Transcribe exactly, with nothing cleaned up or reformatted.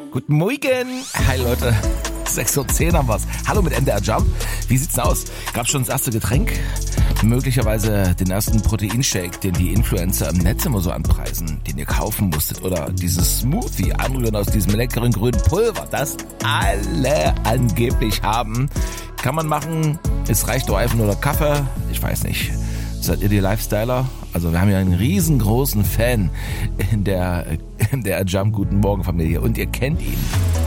Guten Morgen. Hi Leute. sechs Uhr zehn haben wir's. Hallo mit M D R Jump. Wie sieht's denn aus? Gab's schon das erste Getränk? Möglicherweise den ersten Proteinshake, den die Influencer im Netz immer so anpreisen, den ihr kaufen musstet. Oder dieses Smoothie, anrühren aus diesem leckeren grünen Pulver, das alle angeblich haben. Kann man machen. Es reicht doch einfach nur der Kaffee. Ich weiß nicht. Seid ihr die Lifestyler? Also wir haben ja einen riesengroßen Fan in der, in der Jump Guten Morgen Familie und ihr kennt ihn.